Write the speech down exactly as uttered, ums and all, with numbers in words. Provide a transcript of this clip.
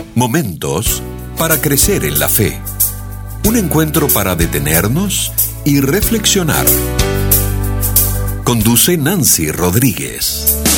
Momentos para crecer en la fe. Un encuentro para detenernos y reflexionar. Conduce Nancy Rodríguez.